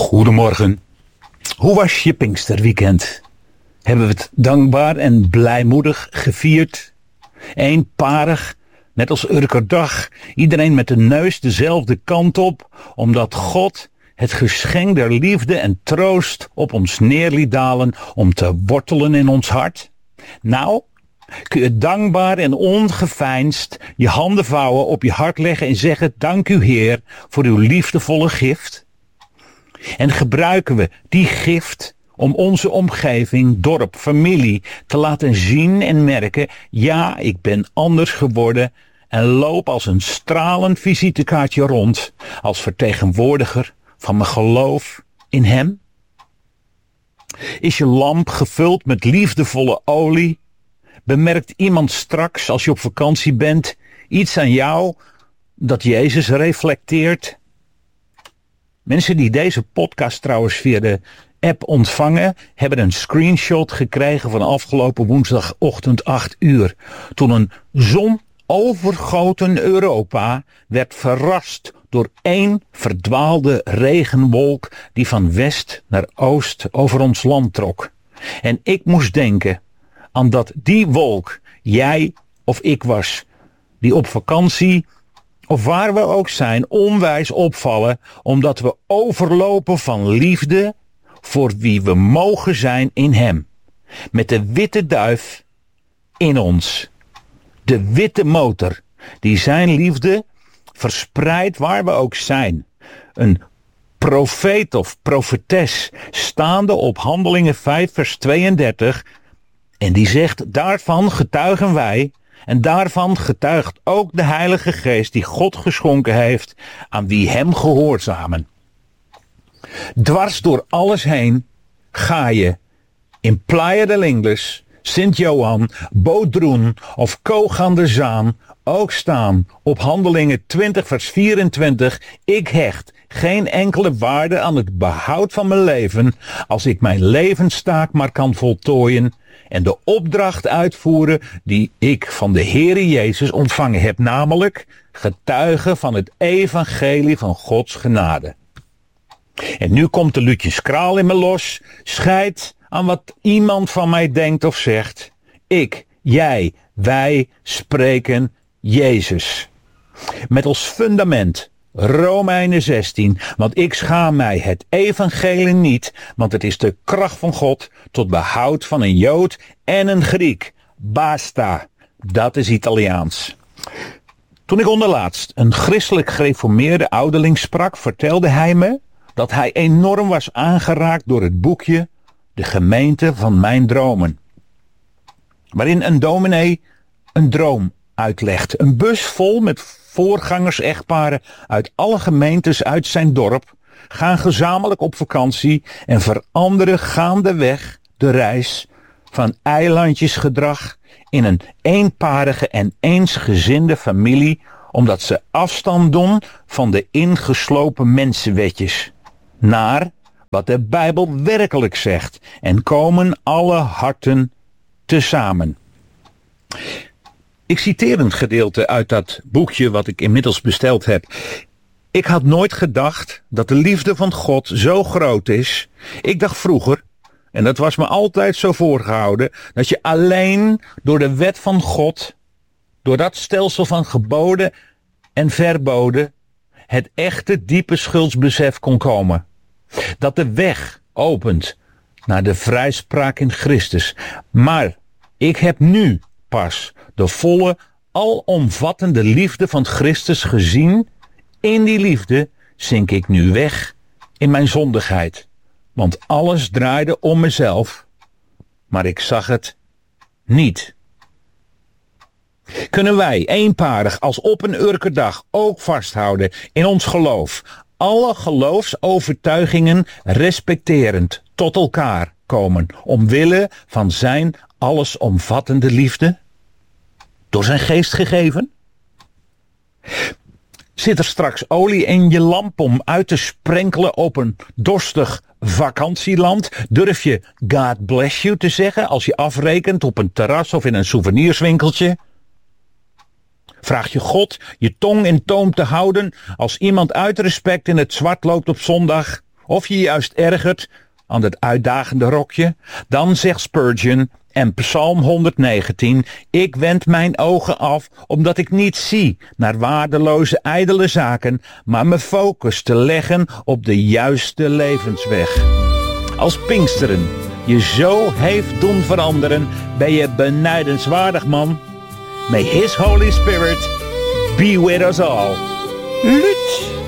Goedemorgen. Hoe was je Pinksterweekend? Hebben we het dankbaar en blijmoedig gevierd? Eenparig, net als Urkerdag, iedereen met de neus dezelfde kant op, omdat God het geschenk der liefde en troost op ons neer liet dalen om te wortelen in ons hart? Nou, kun je dankbaar en ongeveinsd je handen vouwen, op je hart leggen en zeggen: dank u Heer voor uw liefdevolle gift. En gebruiken we die gift om onze omgeving, dorp, familie te laten zien en merken: ja, ik ben anders geworden en loop als een stralend visitekaartje rond als vertegenwoordiger van mijn geloof in Hem? Is je lamp gevuld met liefdevolle olie? Bemerkt iemand straks, als je op vakantie bent, iets aan jou dat Jezus reflecteert? Mensen die deze podcast trouwens via de app ontvangen, hebben een screenshot gekregen van afgelopen woensdagochtend 8 uur. Toen een zonovergoten Europa werd verrast door één verdwaalde regenwolk die van west naar oost over ons land trok. En ik moest denken aan dat die wolk jij of ik was, die op vakantie of waar we ook zijn onwijs opvallen, omdat we overlopen van liefde voor wie we mogen zijn in Hem. Met de witte duif in ons. De witte motor die zijn liefde verspreidt waar we ook zijn. Een profeet of profetes staande op Handelingen 5 vers 32. En die zegt: daarvan getuigen wij. En daarvan getuigt ook de Heilige Geest die God geschonken heeft aan wie Hem gehoorzamen. Dwars door alles heen ga je in Playa del Ingles, Sint-Johan, Bodroen of Koog aan de Zaan ook staan op Handelingen 20 vers 24. Ik hecht geen enkele waarde aan het behoud van mijn leven als ik mijn levenstaak maar kan voltooien en de opdracht uitvoeren die ik van de Heere Jezus ontvangen heb, namelijk getuigen van het evangelie van Gods genade. En nu komt de Luutjes Kraal in me los. Scheid aan wat iemand van mij denkt of zegt. Ik, jij, wij spreken Jezus. Met als fundament Romeinen 16, want ik schaam mij het evangelie niet, want het is de kracht van God tot behoud van een Jood en een Griek. Basta, dat is Italiaans. Toen ik onderlaatst een christelijk gereformeerde ouderling sprak, vertelde hij me dat hij enorm was aangeraakt door het boekje De Gemeente van Mijn Dromen, waarin een dominee een droom uitlegt. Een bus vol met voorgangers-echtparen uit alle gemeentes uit zijn dorp gaan gezamenlijk op vakantie en veranderen gaandeweg de reis van eilandjesgedrag in een eenparige en eensgezinde familie, omdat ze afstand doen van de ingeslopen mensenwetjes naar wat de Bijbel werkelijk zegt en komen alle harten tezamen. Ik citeer een gedeelte uit dat boekje wat ik inmiddels besteld heb. Ik had nooit gedacht dat de liefde van God zo groot is. Ik dacht vroeger, en dat was me altijd zo voorgehouden, dat je alleen door de wet van God, door dat stelsel van geboden en verboden, het echte diepe schuldsbesef kon komen. Dat de weg opent naar de vrijspraak in Christus. Maar ik heb nu pas de volle, alomvattende liefde van Christus gezien. In die liefde zink ik nu weg in mijn zondigheid. Want alles draaide om mezelf, maar ik zag het niet. Kunnen wij eenparig als op een Urkerdag ook vasthouden in ons geloof, alle geloofsovertuigingen respecterend tot elkaar komen, omwille van zijn allesomvattende liefde? Door zijn geest gegeven? Zit er straks olie in je lamp om uit te sprenkelen op een dorstig vakantieland? Durf je God bless you te zeggen als je afrekent op een terras of in een souvenirswinkeltje? Vraag je God je tong in toom te houden als iemand uit respect in het zwart loopt op zondag of je juist ergert aan het uitdagende rokje, dan zegt Spurgeon en Psalm 119, ik wend mijn ogen af, omdat ik niet zie naar waardeloze ijdele zaken, maar me focus te leggen op de juiste levensweg. Als Pinksteren je zo heeft doen veranderen, ben je benijdenswaardig, man. May His Holy Spirit be with us all. Lut!